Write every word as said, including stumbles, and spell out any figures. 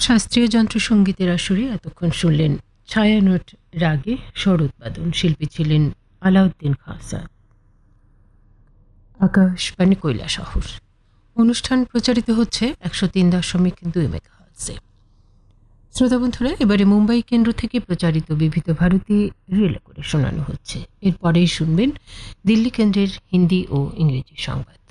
শাস্ত্রীয় যন্ত্রসঙ্গীতের আসরে এতক্ষণ শুনলেন ছায়ানট রাগে স্বরোৎপাদন। শিল্পী ছিলেন আলাউদ্দিন খাঁ আসাদ। আকাশবাণী কৈলাসহর। অনুষ্ঠান প্রচারিত হচ্ছে একশো তিন দশমিক দুই মেগাহার্টজে। শ্রোতা বন্ধুরা, এবারে মুম্বাই কেন্দ্র থেকে প্রচারিত বিবিধ ভারতী রিলে করে শোনানো হচ্ছে। এরপরেই শুনবেন দিল্লি কেন্দ্রের হিন্দি ও ইংরেজি সংবাদ।